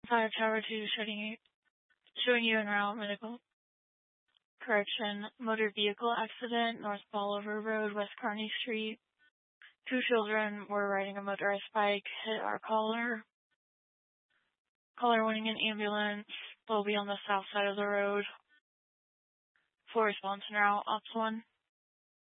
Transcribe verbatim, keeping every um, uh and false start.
five Tower two showing, showing you en route medical correction. Motor vehicle accident, North Bolivar Road, West Kearny Street. Two children were riding a motorized bike, hit our caller. Caller wanting an ambulance will be on the south side of the road. Full response en route, Ops one.